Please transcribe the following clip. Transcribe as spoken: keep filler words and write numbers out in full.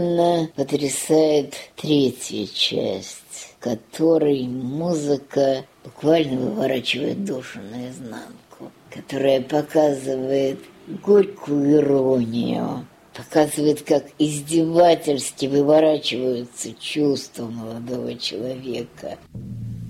Потрясает третья часть, в которой музыка буквально выворачивает душу наизнанку, которая показывает горькую иронию, показывает, как издевательски выворачиваются чувства молодого человека.